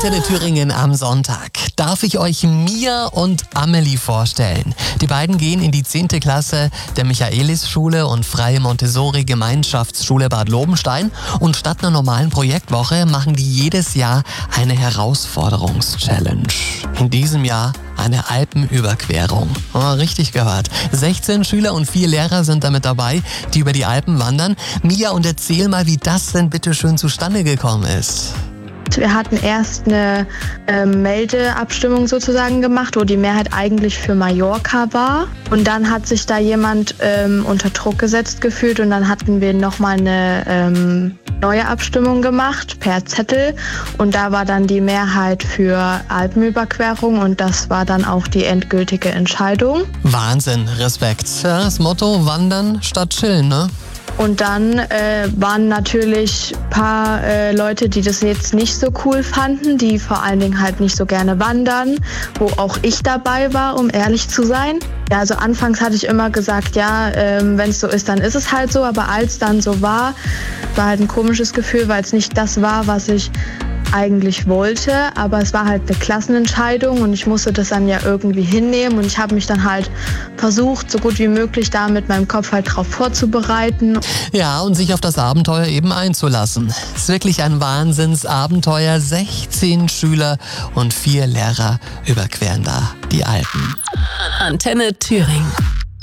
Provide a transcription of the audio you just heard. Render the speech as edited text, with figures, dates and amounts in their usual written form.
Antenne Thüringen am Sonntag darf ich euch Mia und Amelie vorstellen. Die beiden gehen in die 10. Klasse der Michaelis-Schule und Freie Montessori-Gemeinschaftsschule Bad Lobenstein. Und statt einer normalen Projektwoche machen die jedes Jahr eine Herausforderungs-Challenge. In diesem Jahr eine Alpenüberquerung. Oh, richtig gehört. 16 Schüler und 4 Lehrer sind damit dabei, die über die Alpen wandern. Mia, und erzähl mal, wie das denn bitte schön zustande gekommen ist. Wir hatten erst eine Meldeabstimmung sozusagen gemacht, wo die Mehrheit eigentlich für Mallorca war. Und dann hat sich da jemand unter Druck gesetzt gefühlt und dann hatten wir nochmal eine neue Abstimmung gemacht per Zettel. Und da war dann die Mehrheit für Alpenüberquerung und das war dann auch die endgültige Entscheidung. Wahnsinn, Respekt. Ja, das Motto: Wandern statt Chillen, ne? Und dann waren natürlich ein paar Leute, die das jetzt nicht so cool fanden, die vor allen Dingen halt nicht so gerne wandern, wo auch ich dabei war, um ehrlich zu sein. Ja, also anfangs hatte ich immer gesagt, ja, wenn es so ist, dann ist es halt so. Aber als dann so war halt ein komisches Gefühl, weil es nicht das war, was ich eigentlich wollte, aber es war halt eine Klassenentscheidung und ich musste das dann ja irgendwie hinnehmen und ich habe mich dann halt versucht, so gut wie möglich da mit meinem Kopf halt drauf vorzubereiten. Ja, und sich auf das Abenteuer eben einzulassen. Es ist wirklich ein Wahnsinnsabenteuer. 16 Schüler und 4 Lehrer überqueren da die Alpen. Antenne Thüringen.